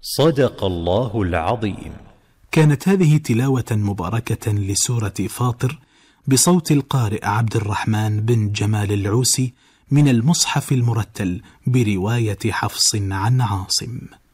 صدق الله العظيم. كانت هذه تلاوة مباركة لسورة فاطر بصوت القارئ عبد الرحمن بن جمال العوسي من المصحف المرتل برواية حفص عن عاصم.